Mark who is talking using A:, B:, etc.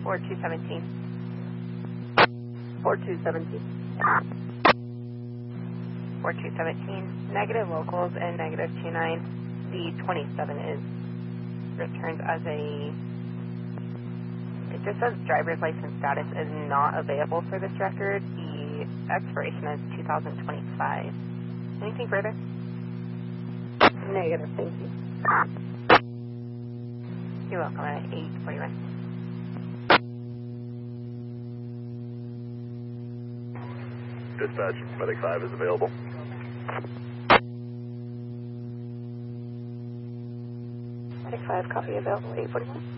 A: 4217.
B: 4217.
A: 4217. Negative locals and negative 29. The 27 is returned as a... It just says driver's license status is not available for this record. The expiration is 2025. Anything further?
B: Negative, thank you.
A: You're welcome at 841.
C: Dispatch, Medic 5 is available.
B: Medic 5, copy available, 841.